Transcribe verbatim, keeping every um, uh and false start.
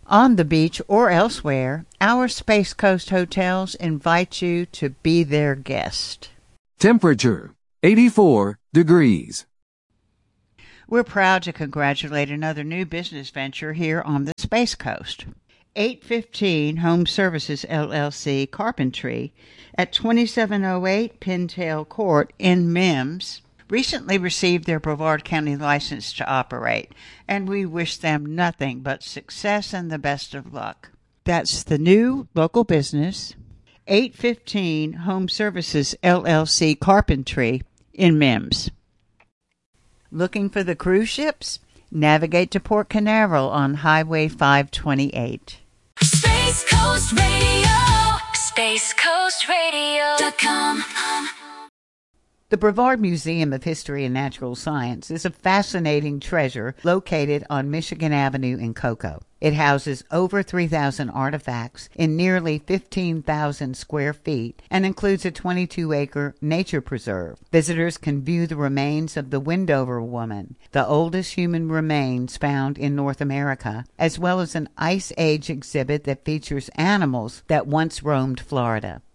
On the beach or elsewhere, our Space Coast hotels invite you to be their guest. Temperature, eighty-four degrees. We're proud to congratulate another new business venture here on the Space Coast. eight fifteen Home Services, L L C, Carpentry at twenty-seven oh eight Pintail Court in Mims recently received their Brevard County license to operate, and we wish them nothing but success and the best of luck. That's the new local business, eight fifteen Home Services, L L C, Carpentry in Mims. Looking for the cruise ships? Navigate to Port Canaveral on Highway five twenty-eight. Space Coast Radio, space coast radio dot com. The Brevard Museum of History and Natural Science is a fascinating treasure located on Michigan Avenue in Cocoa. It houses over three thousand artifacts in nearly fifteen thousand square feet and includes a twenty-two acre nature preserve. Visitors can view the remains of the Windover woman, the oldest human remains found in North America, as well as an Ice Age exhibit that features animals that once roamed Florida.